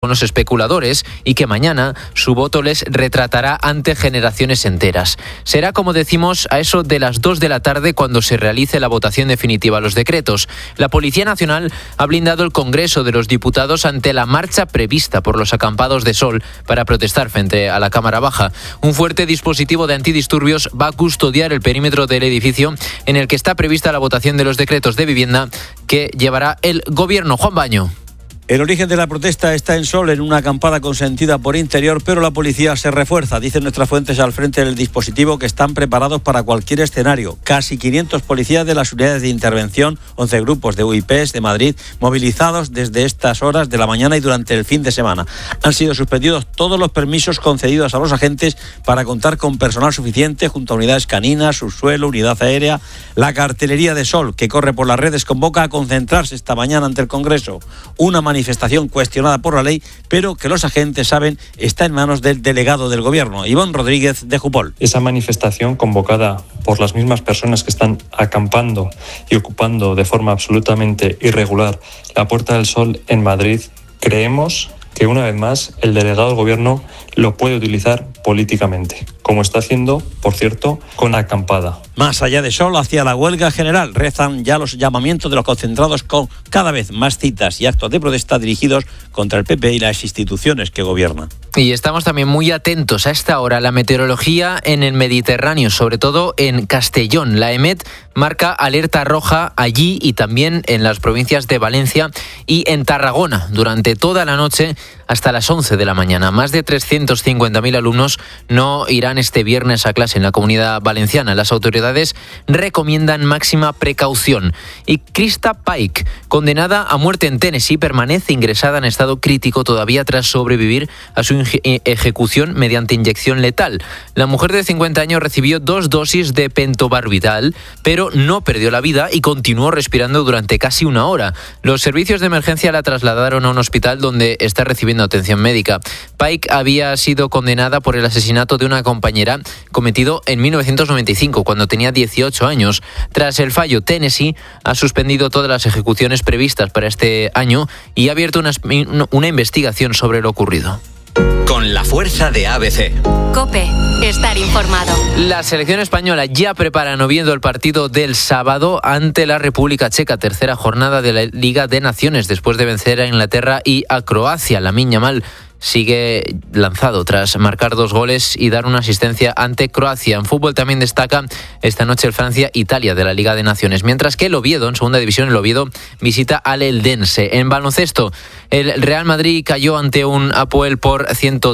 con los especuladores y que mañana su voto les retratará ante generaciones enteras. Será, como decimos, a eso de las 2 de la tarde cuando se realice la votación definitiva a los decretos. La Policía Nacional ha blindado el Congreso de los Diputados ante la marcha prevista por los acampados de Sol para protestar frente a la Cámara Baja. Un fuerte dispositivo de antidisturbios va a custodiar el perímetro del edificio en el que está prevista la votación de los decretos de vivienda que llevará el Gobierno. Juan Baño. El origen de la protesta está en Sol, en una acampada consentida por Interior, pero la policía se refuerza. Dicen nuestras fuentes al frente del dispositivo que están preparados para cualquier escenario. Casi 500 policías de las unidades de intervención, 11 grupos de UIPs de Madrid, movilizados desde estas horas de la mañana y durante el fin de semana. Han sido suspendidos todos los permisos concedidos a los agentes para contar con personal suficiente junto a unidades caninas, subsuelo, unidad aérea. La cartelería de Sol, que corre por las redes, convoca a concentrarse esta mañana ante el Congreso. Una manifestación cuestionada por la ley, pero que los agentes saben está en manos del delegado del Gobierno, Iván Rodríguez de Jupol. Esa manifestación convocada por las mismas personas que están acampando y ocupando de forma absolutamente irregular la Puerta del Sol en Madrid, creemos que una vez más el delegado del Gobierno lo puede utilizar políticamente, como está haciendo, por cierto, con la acampada. Más allá de Sol, hacia la huelga general, rezan ya los llamamientos de los concentrados con cada vez más citas y actos de protesta dirigidos contra el PP y las instituciones que gobiernan. Y estamos también muy atentos a esta hora a la meteorología en el Mediterráneo, sobre todo en Castellón. La EMET marca alerta roja allí y también en las provincias de Valencia y en Tarragona durante toda la noche hasta las 11 de la mañana. Más de 350.000 alumnos no irán este viernes a clase en la Comunidad Valenciana. Las autoridades recomiendan máxima precaución. Y Krista Pike, condenada a muerte en Tennessee, permanece ingresada en estado crítico todavía tras sobrevivir a su ejecución mediante inyección letal. La mujer de 50 años recibió 2 dosis de pentobarbital, pero no perdió la vida y continuó respirando durante casi una hora. Los servicios de emergencia la trasladaron a un hospital donde está recibiendo atención médica. Pike había sido condenada por el asesinato de una compañera cometido en 1995, cuando tenía 18 años. Tras el fallo, Tennessee ha suspendido todas las ejecuciones previstas para este año y ha abierto una investigación sobre lo ocurrido. Con la fuerza de ABC. COPE. Estar informado. La selección española ya prepara en Oviedo el partido del sábado ante la República Checa, tercera jornada de la Liga de Naciones, después de vencer a Inglaterra y a Croacia. Lamine Yamal sigue lanzado tras marcar 2 goles y dar una asistencia ante Croacia. En fútbol también destaca esta noche el Francia-Italia de la Liga de Naciones, mientras que el Oviedo, en segunda división, el Oviedo visita al Eldense. En baloncesto, el Real Madrid cayó ante un Apoel por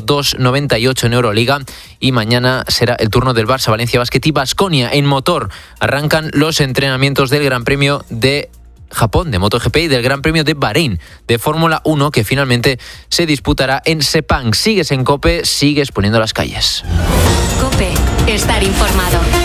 102-98 en Euroliga y mañana será el turno del Barça, Valencia Basket y Baskonia. En motor arrancan los entrenamientos del Gran Premio de Japón de MotoGP y del Gran Premio de Bahrein de Fórmula 1 que finalmente se disputará en Sepang. Sigues en COPE, sigues poniendo las calles. COPE. Estar informado.